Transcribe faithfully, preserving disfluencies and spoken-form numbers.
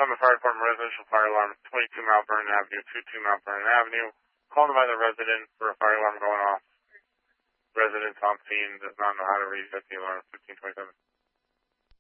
Summit Fire Department residential fire alarm, twenty-two Mount Vernon Avenue, twenty-two Mount Vernon Avenue. Called by the resident for a fire alarm going off. Resident on scene does not know how to reset the alarm, fifteen twenty-seven.